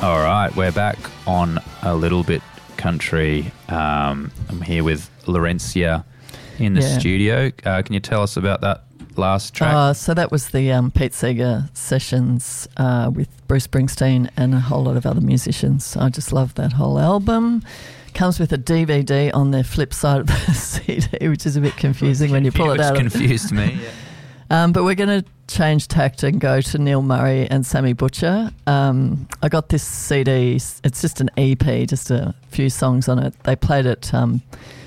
All right, we're back on A Little Bit Country. I'm here with Laurencia in the studio. Can you tell us about that last track? So that was the Pete Seeger sessions with Bruce Springsteen and a whole lot of other musicians. I just love that whole album. Comes with a DVD on the flip side of the CD, which is a bit confusing when you pull it out. Which confused me, but we're going to change tact and go to Neil Murray and Sammy Butcher. I got this CD. It's just an EP, just a few songs on it. They played it